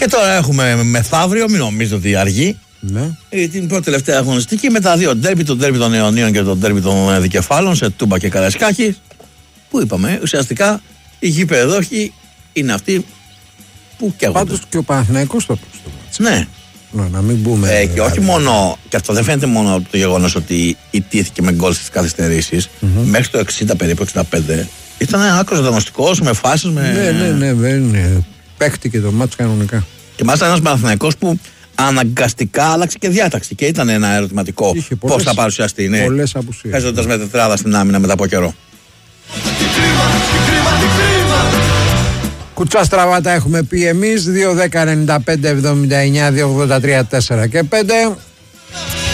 Και τώρα έχουμε μεθαύριο, μην νομίζετε ότι αργεί. Ναι. Την πρώτη τελευταία αγωνιστική με τα δύο ντέρμπι, το ντέρμπι των Αιωνίων και το ντέρμπι των Δικεφάλων σε Τούμπα και Καραϊσκάκη. Που είπαμε, ουσιαστικά οι γηπεδόχοι είναι αυτοί που καίγονται. Πάντως και ο Παναθηναϊκός το Ναι. Να μην μπούμε. Και όχι μόνο, και αυτό δεν φαίνεται μόνο το γεγονός ότι ιτήθηκε με γκολ στις καθυστερήσεις. Μέχρι το 60 περίπου, 65. Ήταν άκρος ανταγωνιστικός, με φάσεις. Ναι. Παίχτηκε το μάτς κανονικά. Και μάλιστα ένας Παναθηναϊκός που αναγκαστικά άλλαξε και διάταξη. Και ήταν ένα ερωτηματικό πώς θα παρουσιαστεί. Ναι. Πολλές απουσίες. Παίζοντας με τετράδα στην άμυνα μετά από καιρό. Κουτσά στραβάτα έχουμε πει εμείς. 2-10-95-79-283-4 και 5.